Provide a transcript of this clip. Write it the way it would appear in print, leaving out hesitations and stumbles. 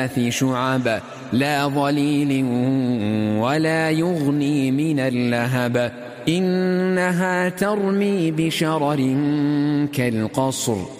شعب لا ظليل ولا يغني من اللهب إنها ترمي بشرر كالقصر